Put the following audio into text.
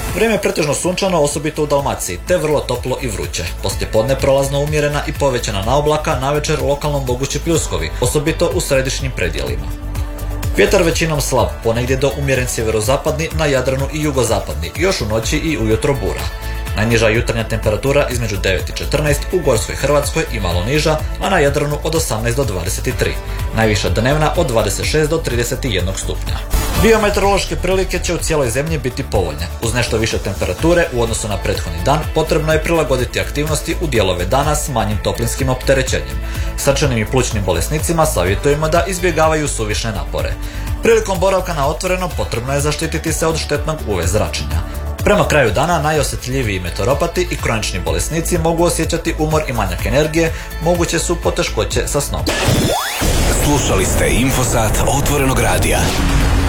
Vrijeme je pretežno sunčano, osobito u Dalmaciji, te vrlo toplo i vruće. Poslijepodne prolazno umjerena i povećana naoblaka, navečer lokalno mogući pljuskovi, osobito u središnjim predjelima. Vjetar većinom slab, ponegdje do umjeren sjeverozapadni, na Jadranu i jugozapadni, još u noći i ujutro bura. Najniža jutarnja temperatura između 9 i 14 u Gorskoj Hrvatskoj i malo niža, a na Jadranu od 18 do 23. Najviša dnevna od 26 do 31 stupnja. Biometeorološke prilike će u cijeloj zemlji biti povoljne. Uz nešto više temperature u odnosu na prethodni dan potrebno je prilagoditi aktivnosti u dijelove dana s manjim toplinskim opterećenjem. Srčanim i plućnim bolesnicima savjetujemo da izbjegavaju suvišne napore. Prilikom boravka na otvorenom potrebno je zaštititi se od štetnog UV zračenja. Prema kraju dana najosjetljiviji meteoropati i kronični bolesnici mogu osjećati umor i manjak energije, moguće su poteškoće sa snom. Slušali ste Infosat Otvorenog radija.